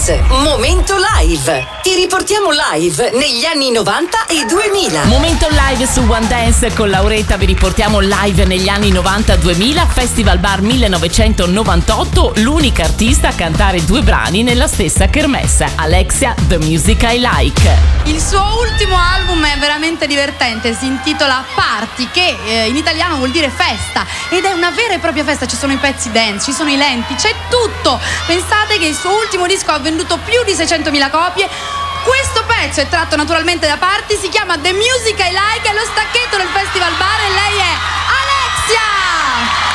Dance, Momento Live. Ti riportiamo live negli anni 90 e 2000. Momento Live su One Dance con Lauretta, vi riportiamo live negli anni 90-2000, Festival Bar 1998, l'unica artista a cantare 2 brani nella stessa kermesse, Alexia, The Music I Like. Il suo ultimo album è veramente divertente, si intitola Party, che in italiano vuol dire festa, ed è una vera e propria festa. Ci sono i pezzi dance, ci sono i lenti, c'è tutto. Pensate che il suo ultimo disco ha venduto più di 600.000 copie. Questo pezzo è tratto naturalmente da Party, si chiama The Music I Like, è lo stacchetto del Festival Bar e lei è Alexia!